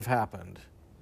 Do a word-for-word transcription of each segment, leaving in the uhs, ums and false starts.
happened.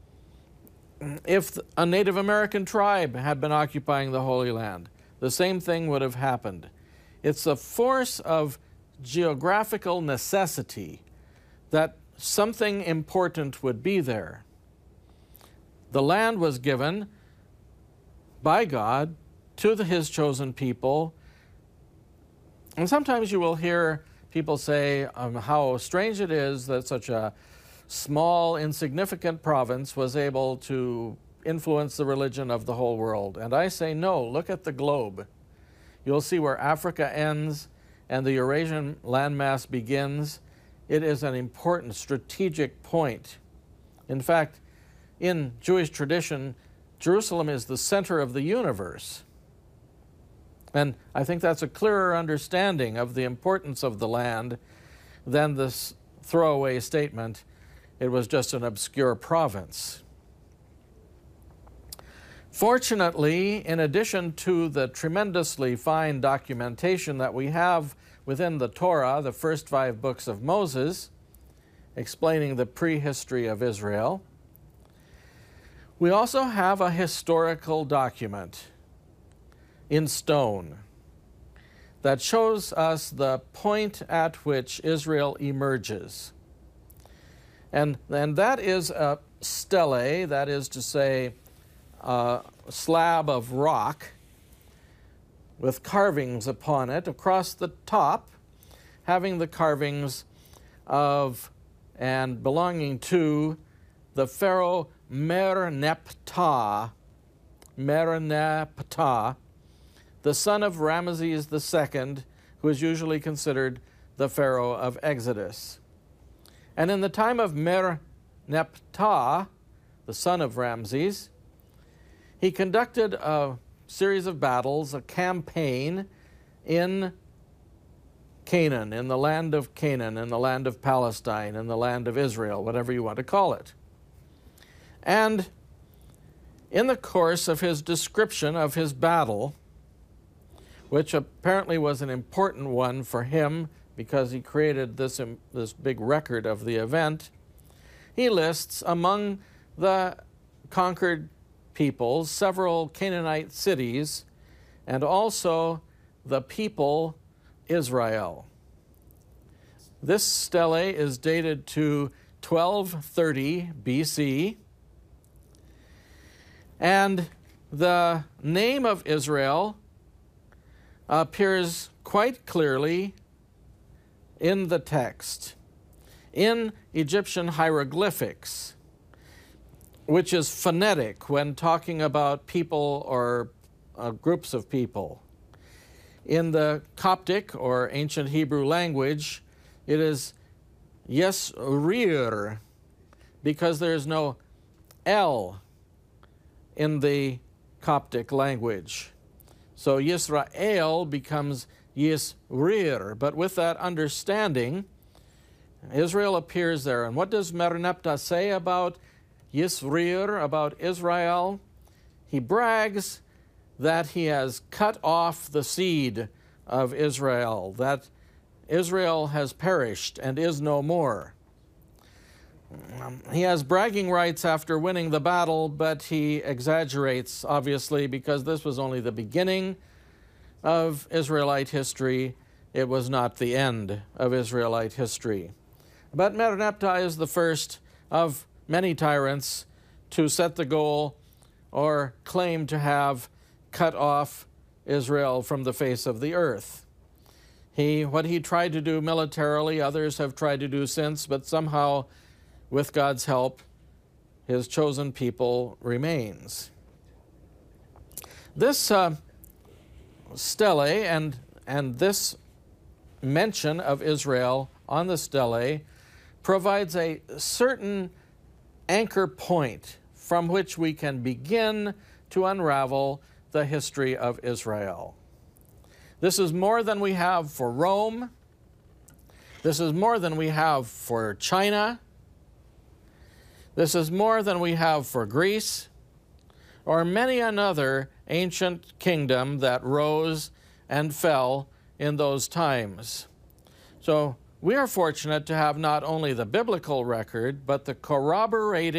If a Native American tribe had been occupying the Holy Land, the same thing would have happened. It's a force of geographical necessity that something important would be there. The land was given by God to the, His chosen people. And sometimes you will hear people say um, how strange it is that such a small, insignificant province was able to influence the religion of the whole world. And I say, no, look at the globe. You'll see where Africa ends and the Eurasian landmass begins. It is an important strategic point. In fact, in Jewish tradition, Jerusalem is the center of the universe. And I think that's a clearer understanding of the importance of the land than this throwaway statement, it was just an obscure province. Fortunately, in addition to the tremendously fine documentation that we have within the Torah, the first five books of Moses, explaining the prehistory of Israel, we also have a historical document in stone that shows us the point at which Israel emerges. And, and that is a stele, that is to say, a slab of rock with carvings upon it across the top, having the carvings of and belonging to the pharaoh Mer-Neptah, Mer-Neptah, the son of Ramesses the Second, who is usually considered the pharaoh of Exodus. And in the time of Mer-Neptah, the son of Ramses, he conducted a series of battles, a campaign in Canaan, in the land of Canaan, in the land of Palestine, in the land of Israel, whatever you want to call it. And in the course of his description of his battle, which apparently was an important one for him because he created this, um, this big record of the event, he lists among the conquered peoples several Canaanite cities and also the people Israel. This stele is dated to twelve thirty B C, and the name of Israel appears quite clearly in the text, in Egyptian hieroglyphics, which is phonetic when talking about people or uh, groups of people. In the Coptic or ancient Hebrew language, it is Yesrir, because there is no L in the Coptic language. So Yisrael becomes Yisrir, but with that understanding, Israel appears there. And what does Mer-Neptah say about Yisrir, about Israel? He brags that he has cut off the seed of Israel, that Israel has perished and is no more. Um, he has bragging rights after winning the battle, but he exaggerates, obviously, because this was only the beginning of Israelite history. It was not the end of Israelite history. But Mer-Neptah is the first of many tyrants to set the goal or claim to have cut off Israel from the face of the earth. He, what he tried to do militarily, others have tried to do since, but somehow, with God's help, his chosen people remains. This uh, stele and, and this mention of Israel on the stele provides a certain anchor point from which we can begin to unravel the history of Israel. This is more than we have for Rome. This is more than we have for China. This is more than we have for Greece or many another ancient kingdom that rose and fell in those times. So We are fortunate to have not only the biblical record, but the corroborating